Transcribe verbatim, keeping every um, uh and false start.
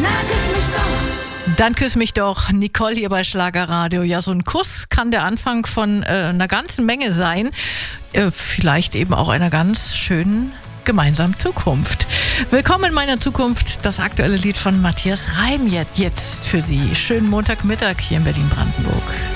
Na, küss mich doch. Dann küss mich doch, Nicole hier bei Schlagerradio. Ja, so ein Kuss kann der Anfang von äh, einer ganzen Menge sein. Äh, vielleicht eben auch einer ganz schönen gemeinsamen Zukunft. Willkommen in meiner Zukunft, das aktuelle Lied von Matthias Reim jetzt für Sie. Schönen Montagmittag hier in Berlin-Brandenburg.